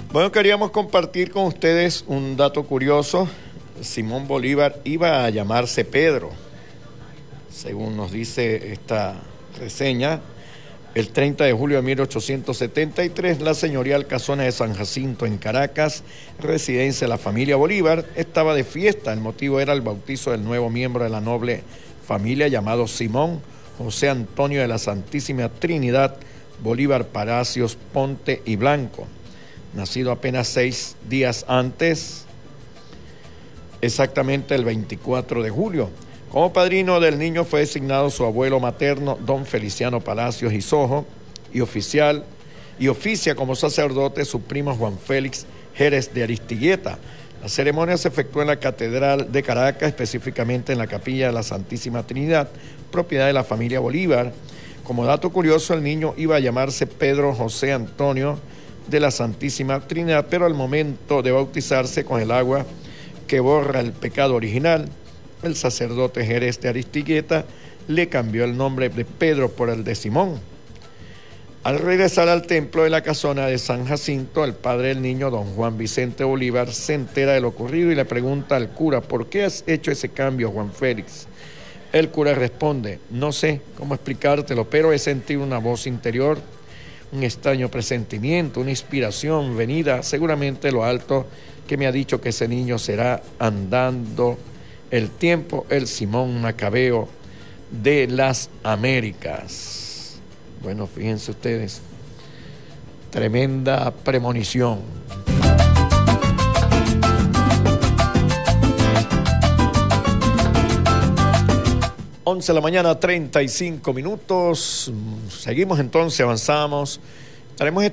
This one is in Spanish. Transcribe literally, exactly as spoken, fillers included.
Bueno, queríamos compartir con ustedes un dato curioso. Simón Bolívar iba a llamarse Pedro, según nos dice esta reseña. El treinta de julio de mil ochocientos setenta y tres, la señorial casona de San Jacinto en Caracas, residencia de la familia Bolívar, estaba de fiesta. El motivo era el bautizo del nuevo miembro de la noble familia llamado Simón José Antonio de la Santísima Trinidad Bolívar Palacios Ponte y Blanco, nacido apenas seis días antes, exactamente el veinticuatro de julio. Como padrino del niño fue designado su abuelo materno, don Feliciano Palacios Hisojo, y oficial y oficia como sacerdote su primo Juan Félix Jerez de Aristigueta. La ceremonia se efectuó en la Catedral de Caracas, específicamente en la Capilla de la Santísima Trinidad, propiedad de la familia Bolívar. Como dato curioso, el niño iba a llamarse Pedro José Antonio de la Santísima Trinidad, pero al momento de bautizarse con el agua que borra el pecado original, el sacerdote Jerez de Aristigueta le cambió el nombre de Pedro por el de Simón. Al regresar al templo de la casona de San Jacinto, el padre del niño, don Juan Vicente Bolívar, se entera de lo ocurrido y le pregunta al cura: ¿por qué has hecho ese cambio, Juan Félix? El cura responde: no sé cómo explicártelo, pero he sentido una voz interior, un extraño presentimiento, una inspiración venida seguramente de lo alto, que me ha dicho que ese niño será, andando el tiempo, el Simón Macabeo de las Américas. Bueno, fíjense ustedes, tremenda premonición. once de la mañana, treinta y cinco minutos. Seguimos entonces, avanzamos. Estaremos